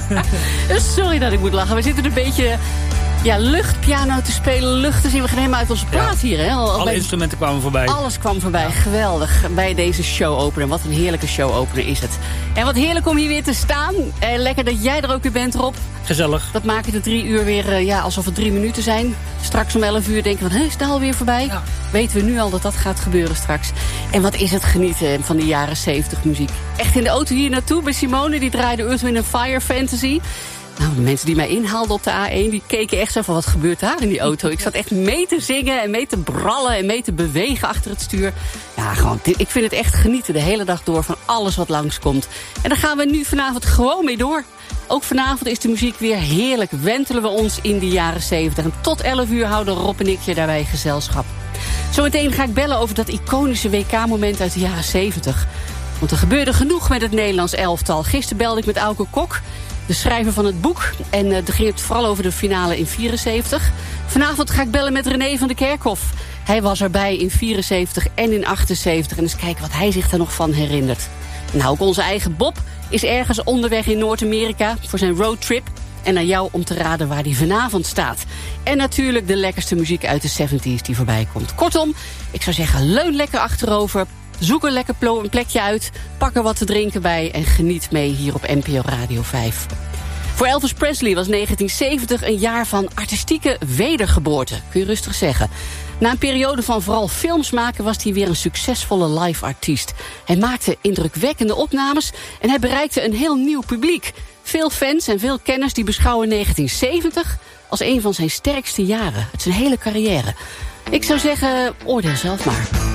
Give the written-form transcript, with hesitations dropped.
Sorry dat ik moet lachen. We zitten een beetje luchtpiano te spelen, lucht te zien. We gaan helemaal uit onze plaat hier. Hè? Alle instrumenten kwamen voorbij. Alles kwam voorbij. Geweldig. Bij deze show-opener. Wat een heerlijke show-opener is het. En wat heerlijk om hier weer te staan. Lekker dat jij er ook weer bent, Rob. Gezellig. Dat maakt het de 3 uur weer alsof het 3 minuten zijn. Straks om 11 uur denken we, is het alweer voorbij? Ja. Weten we nu al dat dat gaat gebeuren straks. En wat is het genieten van de jaren 70 muziek. Echt in de auto hier naartoe bij Simone. Die draaide Earth, Wind & Fire Fantasy. Nou, de mensen die mij inhaalden op de A1, die keken echt zo van, wat gebeurt daar in die auto? Ik zat echt mee te zingen en mee te brallen en mee te bewegen achter het stuur. Ja, gewoon, ik vind het echt genieten de hele dag door van alles wat langskomt. En daar gaan we nu vanavond gewoon mee door. Ook vanavond is de muziek weer heerlijk. Wentelen we ons in de jaren 70. En tot 11 uur houden Rob en ik je daarbij gezelschap. Zometeen ga ik bellen over dat iconische WK-moment uit de jaren 70. Want er gebeurde genoeg met het Nederlands elftal. Gisteren belde ik met Auke Kok, de schrijver van het boek. En toen ging het vooral over de finale in 74. Vanavond ga ik bellen met René van der Kerkhof. Hij was erbij in 74 en in 78. En eens kijken wat hij zich daar nog van herinnert. Nou, ook onze eigen Bob is ergens onderweg in Noord-Amerika voor zijn roadtrip. En aan jou om te raden waar hij vanavond staat. En natuurlijk de lekkerste muziek uit de 70s die voorbij komt. Kortom, ik zou zeggen, leun lekker achterover. Zoek een lekker een plekje uit. Pak er wat te drinken bij en geniet mee hier op NPO Radio 5. Voor Elvis Presley was 1970 een jaar van artistieke wedergeboorte. Kun je rustig zeggen. Na een periode van vooral films maken was hij weer een succesvolle live artiest. Hij maakte indrukwekkende opnames en hij bereikte een heel nieuw publiek. Veel fans en veel kenners die beschouwen 1970 als een van zijn sterkste jaren uit zijn hele carrière. Ik zou zeggen, oordeel zelf maar.